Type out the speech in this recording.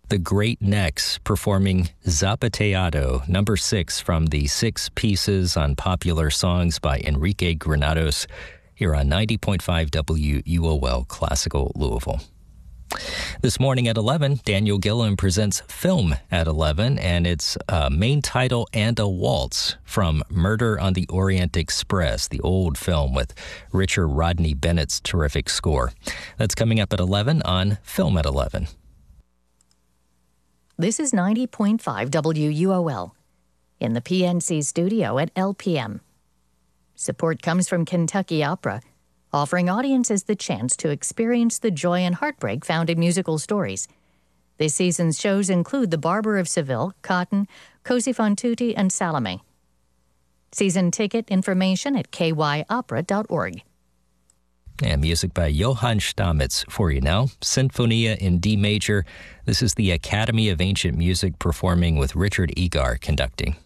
The Great Necks performing Zapateado, number 6 from the 6 Pieces on Popular Songs by Enrique Granados, here on 90.5 WUOL Classical Louisville. This morning at 11, Daniel Gillam presents Film at 11, and its main title, And a Waltz, from Murder on the Orient Express, the old film with Richard Rodney Bennett's terrific score. That's coming up at 11 on Film at 11. This is 90.5 WUOL in the PNC studio at LPM. Support comes from Kentucky Opera, offering audiences the chance to experience the joy and heartbreak found in musical stories. This season's shows include The Barber of Seville, Cotton, Così fan tutte, and Salome. Season ticket information at kyopera.org. And music by Johann Stamitz for you now. Sinfonia in D major. This is the Academy of Ancient Music performing with Richard Egar conducting.